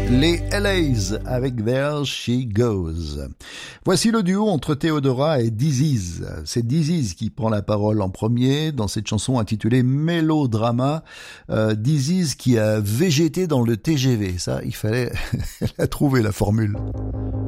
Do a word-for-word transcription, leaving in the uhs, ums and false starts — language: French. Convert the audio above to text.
Les L A's avec There She Goes. Voici le duo entre Theodora et Disease. C'est Disease qui prend la parole en premier dans cette chanson intitulée Mélodrama. Euh, Disease qui a végété dans le T G V. Ça, il fallait la trouver, la formule.